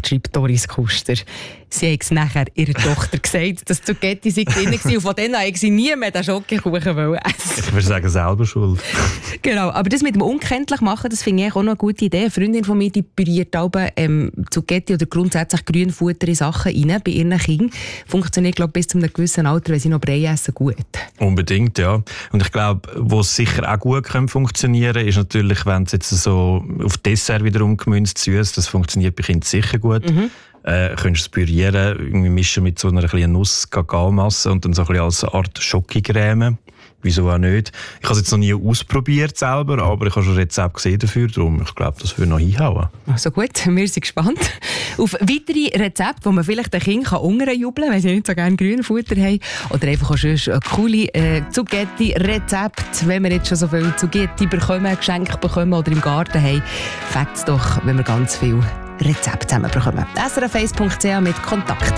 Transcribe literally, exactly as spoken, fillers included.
schreibt Doris Kuster. Sie hat es nachher ihrer Tochter gesagt, dass Zucchetti sei drin war. Und von denen haben sie nie mehr den Schokokuchen essen. Ich würde sagen, selber schuld. Genau, aber das mit dem unkenntlich machen, das finde ich auch noch eine gute Idee. Eine Freundin von mir, die püriert alle, ähm, Zucchetti oder grundsätzlich Grünfutter in Sachen rein bei ihren Kindern. Funktioniert, glaube ich, bis zu einem gewissen Alter, wenn sie noch Brei essen, gut. Unbedingt, ja. Und ich glaube, wo es sicher auch gut funktionieren kann, ist natürlich, wenn es jetzt so auf Dessert wiederum gemünzt süß, das funktioniert bei Kindern sicher gut. Mhm. Äh, könntest du es pürieren, irgendwie mischen mit so einer kleinen Nuss-Kakaomasse und dann so ein bisschen als Art Schokocreme. Wieso auch nicht? Ich habe es jetzt noch nie ausprobiert selber, aber ich habe schon ein Rezept gesehen dafür, darum ich glaube, das würde noch hinhauen. Also gut, wir sind gespannt auf weitere Rezepte, die man vielleicht den Kindern unterjubeln kann, wenn sie nicht so gerne Grünfutter haben. Oder einfach auch sonst ein coole äh, Zucchetti-Rezept, wenn wir jetzt schon so viel Zucchetti bekommen, Geschenke bekommen oder im Garten haben. Fängt es doch, wenn wir ganz viel Rezepte zusammen bekommen. S R F eins punkt c h mit Kontakt.